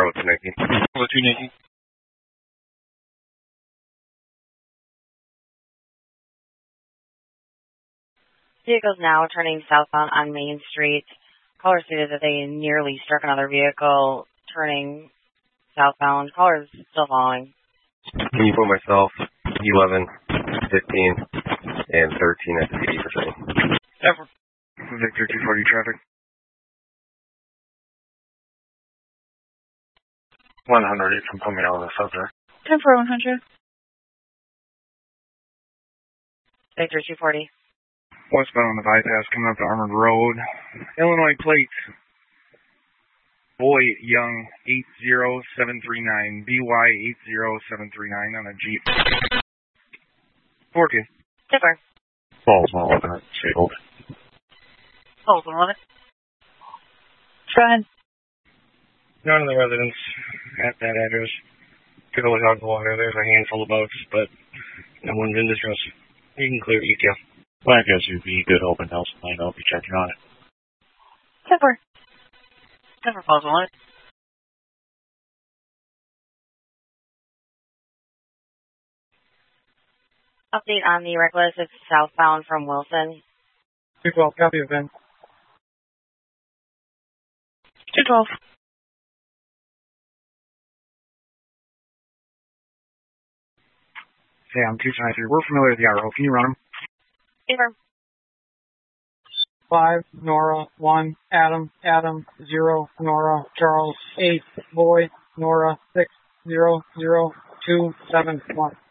Bravo 219. Bravo 219. Vehicles now turning southbound on Main Street. Caller stated that they nearly struck another vehicle turning southbound. Caller is still following. Can you put myself 11, 15, and 13 at the PD for training? Ever. Victor 240 traffic. 100, you can put me on the subject. 10 for 100. Victor 240. Westbound on the bypass coming up to Armored Road. Illinois plates. Boy Young 80739. BY 80739 on a Jeep. 14. Tipper. Falls 111 disabled. Falls 111. Go ahead. None of the residents at that address. Took a look out the water. There's a handful of boats, but no one's in distress. You can clear ETL. Black SUV, good open house. I'll be checking on it. Tipper. Tipper falls 111. Update on the reckless. It's southbound from Wilson. 212, copy of Ben. 212. Hey, I'm 223. We're familiar with the RO. Can you run them? Tipper. 5, Nora, 1, Adam, 0, Nora, Charles, 8, Boy, Nora, 6, 0, 0, 2, 7, 1.